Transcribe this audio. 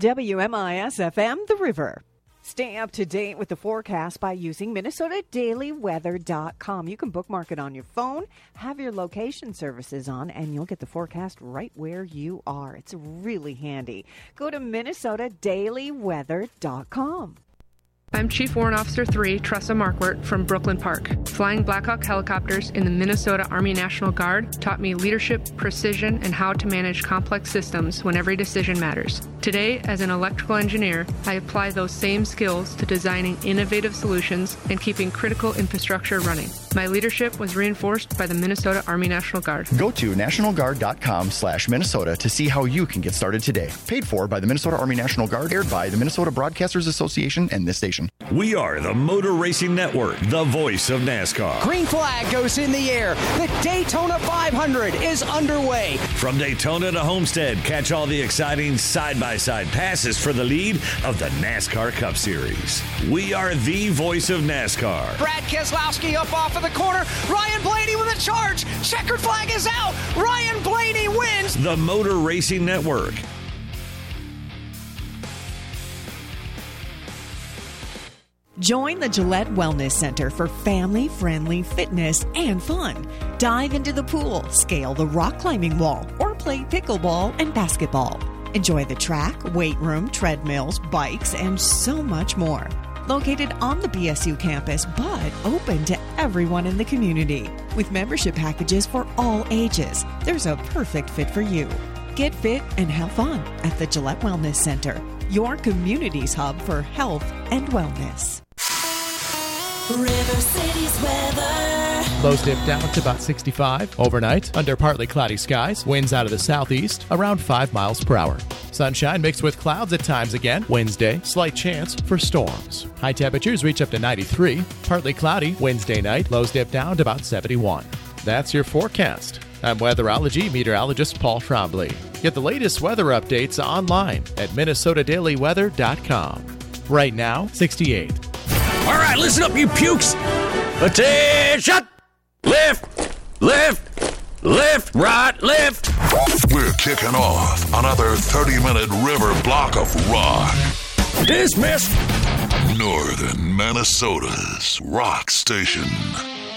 WMIS-FM, The River. Stay up to date with the forecast by using MinnesotaDailyWeather.com. You can bookmark it on your phone, have your location services on, and you'll get the forecast right where you are. It's really handy. Go to MinnesotaDailyWeather.com. I'm Chief Warrant Officer 3, Tressa Markwart from Brooklyn Park. Flying Blackhawk helicopters in the Minnesota Army National Guard taught me leadership, precision, and how to manage complex systems when every decision matters. Today, as an electrical engineer, I apply those same skills to designing innovative solutions and keeping critical infrastructure running. My leadership was reinforced by the Minnesota Army National Guard. Go to nationalguard.com/Minnesota to see how you can get started today. Paid for by the Minnesota Army National Guard, aired by the Minnesota Broadcasters Association and this station. We are the Motor Racing Network, the voice of NASCAR. Green flag goes in the air. The Daytona 500 is underway. From Daytona to Homestead, catch all the exciting side-by-side passes for the lead of the NASCAR Cup Series. We are the voice of NASCAR. Brad Keselowski up off of the corner. Ryan Blaney with a charge. Checkered flag is out. Ryan Blaney wins. The Motor Racing Network. Join the Gillette Wellness Center for family-friendly fitness and fun. Dive into the pool, scale the rock climbing wall, or play pickleball and basketball. Enjoy the track, weight room, treadmills, bikes, and so much more. Located on the BSU campus, but open to everyone in the community. With membership packages for all ages, there's a perfect fit for you. Get fit and have fun at the Gillette Wellness Center, your community's hub for health and wellness. River City's weather. Lows dip down to about 65 overnight under partly cloudy skies. Winds out of the southeast around 5 miles per hour. Sunshine mixed with clouds at times again. Wednesday, slight chance for storms. High temperatures reach up to 93. Partly cloudy Wednesday night. Lows dip down to about 71. That's your forecast. I'm weatherology meteorologist Paul Trombley. Get the latest weather updates online at MinnesotaDailyWeather.com. Right now, 68. All right, listen up, you pukes. Attention! Lift, lift, lift, right, lift. We're kicking off another 30-minute river block of rock. Dismiss. Northern Minnesota's rock station.